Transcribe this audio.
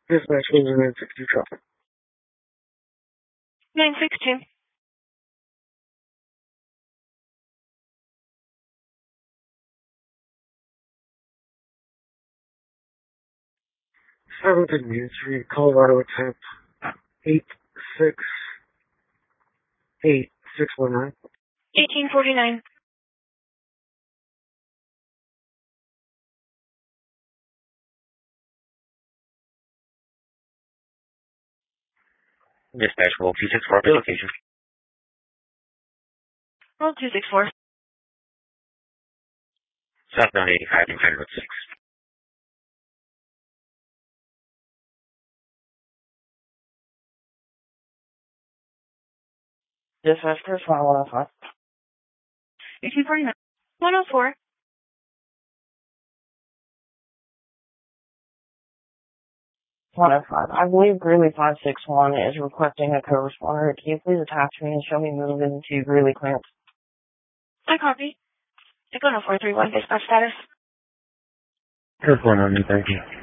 Dispatch was 962 traffic. 962. Seventh and Main Street, Colorado attempt 868-619. 1849. Dispatch roll 264 for location. Roll 264. Southbound 85 and County Road 6. Dispatch first 105. 1849. 104. 105. I believe Greeley 561 is requesting a co-responder. Can you please attach me and show me moving to Greeley clearance? I copy. Echo 431, dispatch status. Airport on me, thank you.